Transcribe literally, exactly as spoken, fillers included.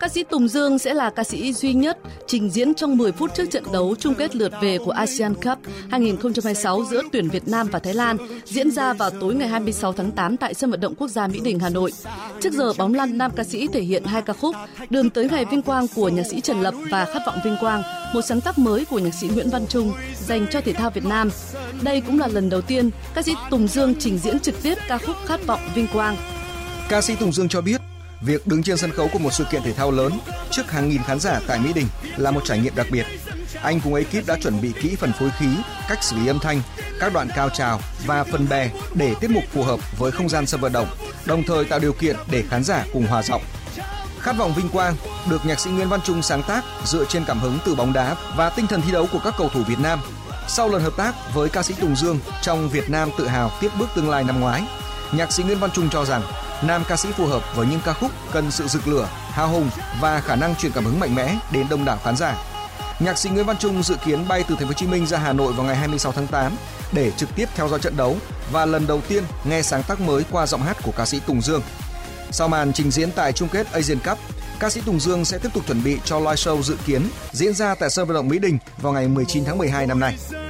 Ca sĩ Tùng Dương sẽ là ca sĩ duy nhất trình diễn trong mười phút trước trận đấu chung kết lượt về của Asian Cup hai không hai sáu giữa tuyển Việt Nam và Thái Lan diễn ra vào tối ngày hai mươi sáu tháng tám tại sân vận động quốc gia Mỹ Đình, Hà Nội. Trước giờ bóng lăn, nam ca sĩ thể hiện hai ca khúc Đường tới ngày vinh quang của nhạc sĩ Trần Lập và Khát vọng vinh quang, một sáng tác mới của nhạc sĩ Nguyễn Văn Trung dành cho thể thao Việt Nam. Đây cũng là lần đầu tiên ca sĩ Tùng Dương trình diễn trực tiếp ca khúc Khát vọng vinh quang. Ca sĩ Tùng Dương cho biết, việc đứng trên sân khấu của một sự kiện thể thao lớn trước hàng nghìn khán giả tại Mỹ Đình là một trải nghiệm đặc biệt. Anh cùng ekip đã chuẩn bị kỹ phần phối khí, cách xử lý âm thanh, các đoạn cao trào và phần bè để tiết mục phù hợp với không gian sân vận động, đồng thời tạo điều kiện để khán giả cùng hòa giọng. Khát vọng vinh quang được nhạc sĩ Nguyễn Văn Trung sáng tác dựa trên cảm hứng từ bóng đá và tinh thần thi đấu của các cầu thủ Việt Nam. Sau lần hợp tác với ca sĩ Tùng Dương trong Việt Nam tự hào tiếp bước tương lai năm ngoái, nhạc sĩ Nguyễn Văn Trung cho rằng nam ca sĩ phù hợp với những ca khúc cần sự rực lửa, hào hùng và khả năng truyền cảm hứng mạnh mẽ đến đông đảo khán giả. Nhạc sĩ Nguyễn Văn Trung dự kiến bay từ thành phố Hồ Chí Minh ra Hà Nội vào ngày hai mươi sáu tháng tám để trực tiếp theo dõi trận đấu và lần đầu tiên nghe sáng tác mới qua giọng hát của ca sĩ Tùng Dương. Sau màn trình diễn tại chung kết Asian Cup, ca sĩ Tùng Dương sẽ tiếp tục chuẩn bị cho live show dự kiến diễn ra tại sân vận động Mỹ Đình vào ngày mười chín tháng mười hai năm nay.